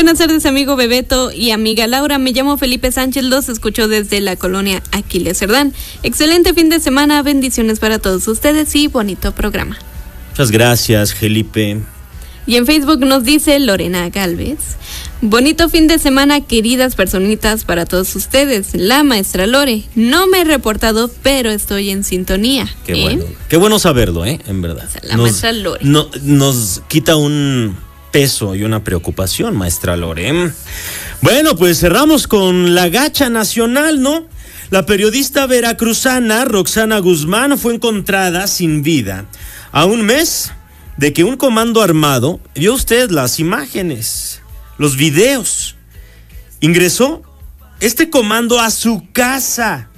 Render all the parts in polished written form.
buenas tardes, amigo Bebeto y amiga Laura. Me llamo Felipe Sánchez, los escucho desde la colonia Aquiles Cerdán. Excelente fin de semana, bendiciones para todos ustedes y bonito programa. Muchas gracias, Felipe. Y en Facebook nos dice Lorena Galvez: bonito fin de semana, queridas personitas, para todos ustedes. La maestra Lore, no me he reportado, pero estoy en sintonía. Qué bueno saberlo, en verdad. O sea, la maestra Lore. Nos quita un peso y una preocupación, maestra Lore. Bueno, pues cerramos con la gacha nacional, ¿no? La periodista veracruzana Roxana Guzmán fue encontrada sin vida a un mes de que un comando armado, vio usted las imágenes, los videos, ingresó este comando a su casa,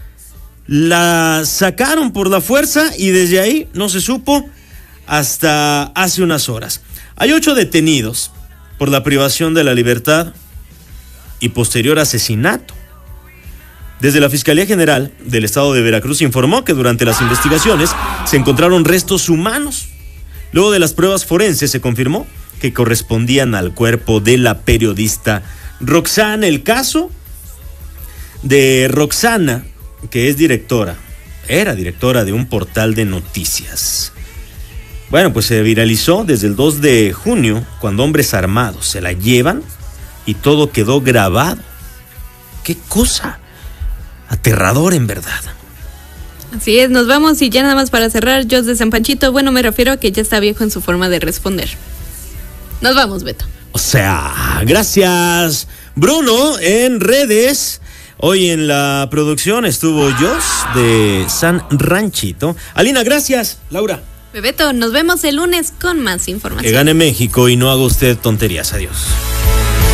la sacaron por la fuerza y desde ahí no se supo hasta hace unas horas. Hay 8 detenidos por la privación de la libertad y posterior asesinato. Desde la Fiscalía General del Estado de Veracruz informó que durante las investigaciones se encontraron restos humanos. Luego de las pruebas forenses se confirmó que correspondían al cuerpo de la periodista Roxana. El caso de Roxana, que era directora de un portal de noticias. Bueno, pues se viralizó desde el 2 de junio, cuando hombres armados se la llevan y todo quedó grabado. ¡Qué cosa! Aterrador, en verdad. Así es, nos vamos y ya nada más para cerrar, Jos de San Panchito, bueno, me refiero a que ya está viejo en su forma de responder. Nos vamos, Beto. O sea, gracias, Bruno, en redes. Hoy en la producción estuvo Jos de San Ranchito. Alina, gracias. Laura. Bebeto, nos vemos el lunes con más información. Que gane México y no haga usted tonterías. Adiós.